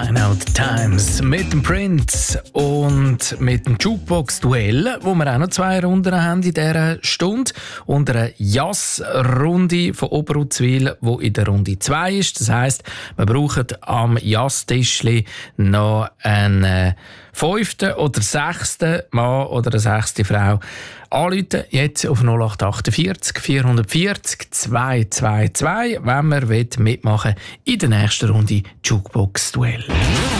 Sign Out Times mit dem Prince und mit dem Jukebox-Duell, wo wir auch noch 2 Runden haben in dieser Stunde. Und eine Jazzrunde von Oberuzwil, die in der Runde 2 ist. Das heisst, wir brauchen am Jazztischli noch einen 5. oder 6. Mann oder eine 6. Frau. Anrufen jetzt auf 0848 440 222, wenn man mitmachen will in der nächsten Runde Jukebox-Duell.